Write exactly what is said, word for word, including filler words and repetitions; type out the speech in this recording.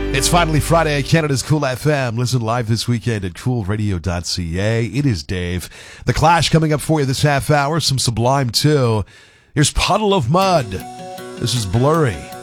It's finally Friday at Canada's Cool F M. Listen live this weekend at cool radio dot c a. It is Dave. The Clash coming up for you this half hour. Some Sublime too. Here's Puddle of Mud. This is Blurry.